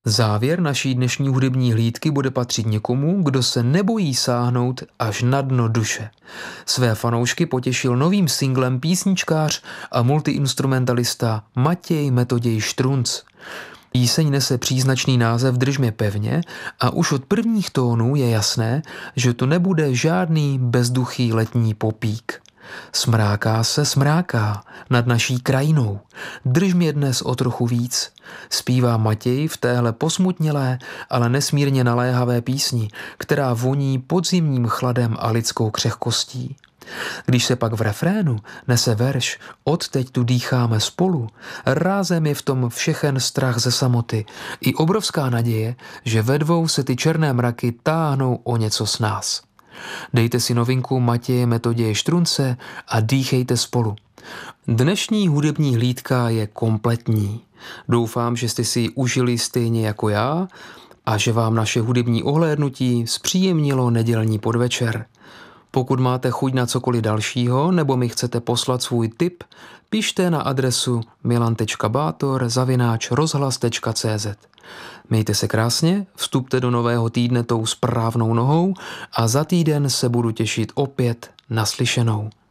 Závěr naší dnešní hudební hlídky bude patřit někomu, kdo se nebojí sáhnout až na dno duše. Své fanoušky potěšil novým singlem písničkář a multiinstrumentalista Matěj Metoděj Štrunc. Píseň nese příznačný název Drž mě pevně a už od prvních tónů je jasné, že to nebude žádný bezduchý letní popík. Smráká se, smráká nad naší krajinou. Drž mě dnes o trochu víc. Zpívá Matěj v téhle posmutnělé, ale nesmírně naléhavé písni, která voní podzimním chladem a lidskou křehkostí. Když se pak v refrénu nese verš Odteď tu dýcháme spolu, rázem je v tom všechen strach ze samoty i obrovská naděje, že ve dvou se ty černé mraky táhnou o něco s nás. Dejte si novinku Matěje Metoděje Štrunce a dýchejte spolu. Dnešní hudební hlídka je kompletní. Doufám, že jste si ji užili stejně jako já a že vám naše hudební ohlédnutí zpříjemnilo nedělní podvečer. Pokud máte chuť na cokoliv dalšího nebo mi chcete poslat svůj tip, pište na adresu milan.bátor@rozhlas.cz. Mějte se krásně, vstupte do nového týdne tou správnou nohou a za týden se budu těšit opět naslyšenou.